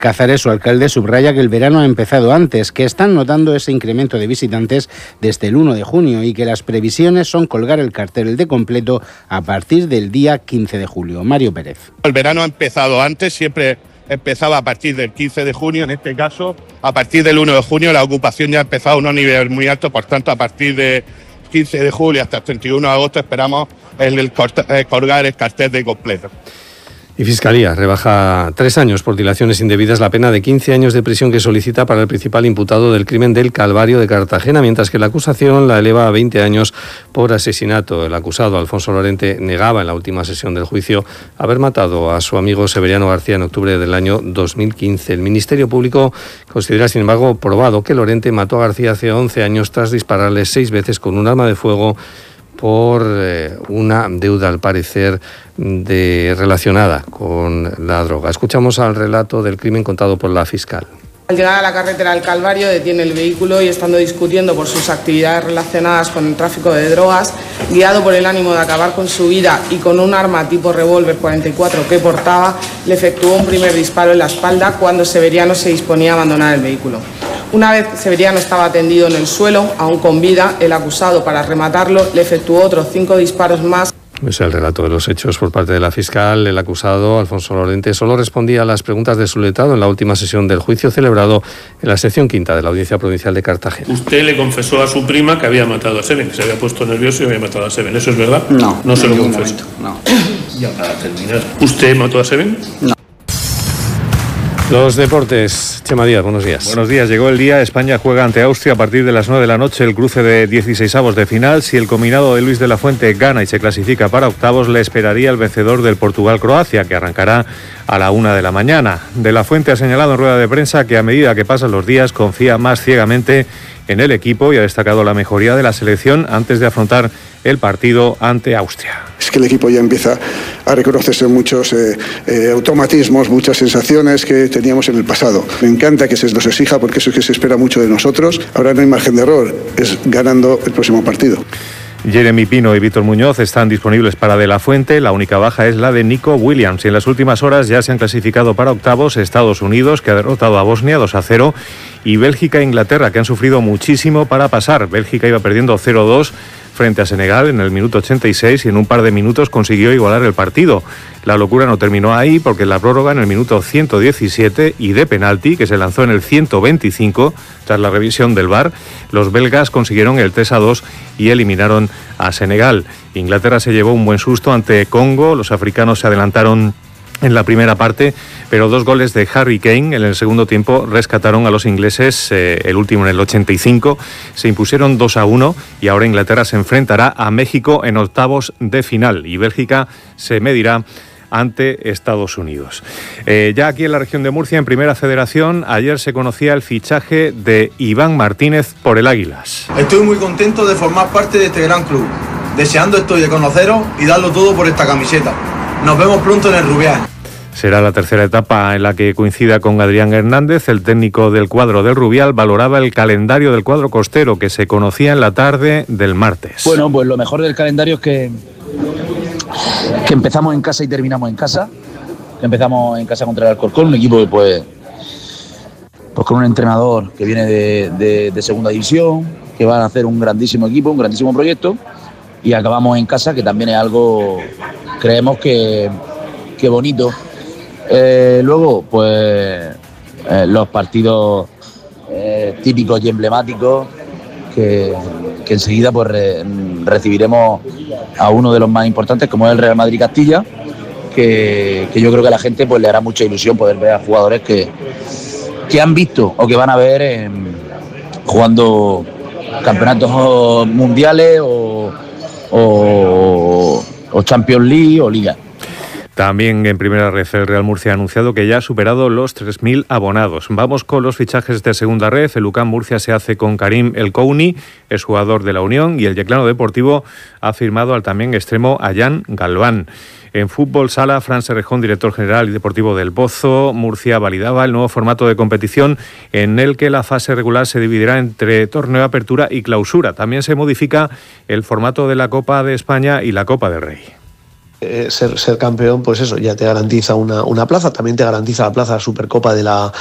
Cazares, su alcalde, subraya que el verano ha empezado antes, que están notando ese incremento de visitantes desde el 1 de junio y que las previsiones son colgar el cartel de completo a partir del día 15 de julio. Mario Pérez. El verano ha empezado antes, siempre empezaba a partir del 15 de junio, en este caso, a partir del 1 de junio la ocupación ya ha empezado a unos niveles muy altos, por tanto, a partir del 15 de julio hasta el 31 de agosto esperamos colgar el cartel de completo. Y Fiscalía rebaja 3 años por dilaciones indebidas la pena de 15 años de prisión que solicita para el principal imputado del crimen del Calvario de Cartagena, mientras que la acusación la eleva a 20 años por asesinato. El acusado, Alfonso Lorente, negaba en la última sesión del juicio haber matado a su amigo Severiano García en octubre del año 2015. El Ministerio Público considera, sin embargo, probado que Lorente mató a García hace 11 años tras dispararle 6 veces con un arma de fuego por una deuda, al parecer, relacionada con la droga. Escuchamos al relato del crimen contado por la fiscal. Al llegar a la carretera del Calvario detiene el vehículo y, estando discutiendo por sus actividades relacionadas con el tráfico de drogas, guiado por el ánimo de acabar con su vida y con un arma tipo revólver 44 que portaba, le efectuó un primer disparo en la espalda cuando Severiano se disponía a abandonar el vehículo. Una vez Severiano estaba tendido en el suelo, aún con vida, el acusado, para rematarlo, le efectuó otros 5 disparos más. Es el relato de los hechos por parte de la fiscal. El acusado, Alfonso Lorente, solo respondía a las preguntas de su letrado en la última sesión del juicio celebrado en la sección quinta de la Audiencia Provincial de Cartagena. Usted le confesó a su prima que había matado a Seven, que se había puesto nervioso y había matado a Seven. ¿Eso es verdad? No. No se lo confesó. No. Ya para terminar. ¿Usted mató a Seven? No. Los deportes. Chema Díaz, buenos días. Buenos días. Llegó el día. España juega ante Austria a partir de las 9 de la noche el cruce de 16avos de final. Si el combinado de Luis de la Fuente gana y se clasifica para octavos, le esperaría el vencedor del Portugal-Croacia, que arrancará a la 1 de la mañana. De la Fuente ha señalado en rueda de prensa que a medida que pasan los días confía más ciegamente en el equipo y ha destacado la mejoría de la selección antes de afrontar el partido ante Austria. Es que el equipo ya empieza a reconocerse muchos automatismos, muchas sensaciones que teníamos en el pasado. Me encanta que se nos exija, porque eso es que se espera mucho de nosotros. Ahora no hay margen de error, es ganando el próximo partido. Jeremy Pino y Víctor Muñoz están disponibles para De la Fuente. La única baja es la de Nico Williams. Y en las últimas horas ya se han clasificado para octavos Estados Unidos, que ha derrotado a Bosnia 2-0, y Bélgica e Inglaterra, que han sufrido muchísimo para pasar. Bélgica iba perdiendo 0-2 frente a Senegal en el minuto 86 y en un par de minutos consiguió igualar el partido. La locura no terminó ahí, porque en la prórroga, en el minuto 117 y de penalti, que se lanzó en el 125 tras la revisión del VAR, los belgas consiguieron el 3-2 y eliminaron a Senegal. Inglaterra se llevó un buen susto ante Congo. Los africanos se adelantaron en la primera parte, pero 2 goles de Harry Kane en el segundo tiempo rescataron a los ingleses. El último en el 85, se impusieron 2-1 y ahora Inglaterra se enfrentará a México en octavos de final y Bélgica se medirá ante Estados Unidos. Ya aquí en la región de Murcia, en Primera Federación, ayer se conocía el fichaje de Iván Martínez por el Águilas. Estoy muy contento de formar parte de este gran club. Deseando estoy de conoceros y darlo todo por esta camiseta. Nos vemos pronto en el Rubial. Será la tercera etapa en la que coincida con Adrián Hernández. El técnico del cuadro del Rubial valoraba el calendario del cuadro costero, que se conocía en la tarde del martes. Bueno, pues lo mejor del calendario es que empezamos en casa y terminamos en casa. Empezamos en casa contra el Alcorcón, un equipo que pues con un entrenador que viene de segunda división, que van a hacer un grandísimo equipo, un grandísimo proyecto, y acabamos en casa, que también es algo, creemos que bonito. Luego, pues los partidos típicos y emblemáticos que enseguida pues recibiremos a uno de los más importantes, como es el Real Madrid Castilla, que yo creo que a la gente pues le hará mucha ilusión poder ver a jugadores que han visto o que van a ver jugando campeonatos mundiales o Champions League o Liga. También en Primera Red, el Real Murcia ha anunciado que ya ha superado los 3.000 abonados. Vamos con los fichajes de Segunda Red. El UCAM Murcia se hace con Karim El Kouni, es jugador de la Unión, y el Yeclano Deportivo ha firmado al también extremo Ayán Galván. En fútbol sala, Fran Serrejón, director general y deportivo del Pozo, Murcia validaba el nuevo formato de competición en el que la fase regular se dividirá entre torneo de apertura y clausura. También se modifica el formato de la Copa de España y la Copa del Rey. ser campeón, pues eso, ya te garantiza una plaza, también te garantiza la plaza de Supercopa de la